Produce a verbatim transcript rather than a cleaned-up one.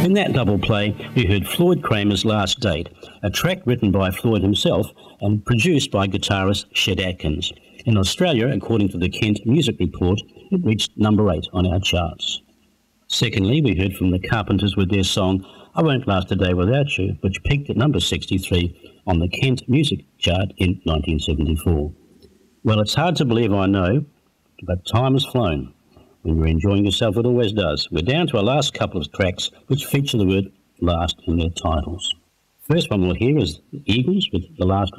In that double play, we heard Floyd Kramer's Last Date, a track written by Floyd himself and produced by guitarist Chet Atkins. In Australia, according to the Kent Music Report, it reached number eight on our charts. Secondly, we heard from the Carpenters with their song I Won't Last a Day Without You, which peaked at number sixty-three on the Kent Music Chart in nineteen seventy-four. Well, it's hard to believe, I know, but time has flown. When you're enjoying yourself, it always does. We're down to our last couple of tracks, which feature the word last in their titles. First one we'll hear is the Eagles with The Last